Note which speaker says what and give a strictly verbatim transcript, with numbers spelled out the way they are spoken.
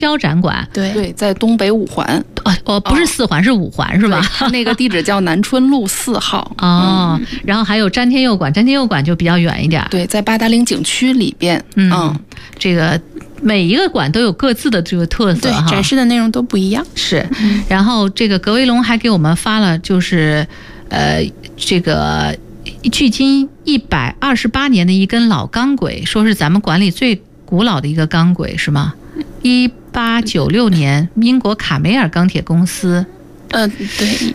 Speaker 1: 标展馆。
Speaker 2: 对
Speaker 3: 对，在东北五环。
Speaker 1: 哦哦，不是四环，哦、是五环是吧？
Speaker 3: 那个地址叫南春路四号。
Speaker 1: 哦、嗯，然后还有詹天佑馆，詹天佑馆就比较远一点。
Speaker 3: 对，在八达岭景区里边。
Speaker 1: 嗯，嗯这个每一个馆都有各自的这个特色哈，
Speaker 2: 对，展示的内容都不一样。
Speaker 1: 是，然后这个格维龙还给我们发了，就是呃这个距今一百二十八年的一根老钢轨，说是咱们馆里最古老的一个钢轨，是吗？一八九六年，英国卡梅尔钢铁公司。
Speaker 2: 呃，对。